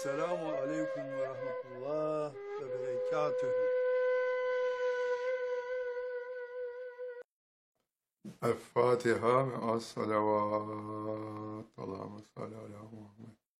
Selamun aleyküm ve rahmetullah ve berekatühü. El Fatiha ve as-salavat. Allahümme salli ala Muhammed.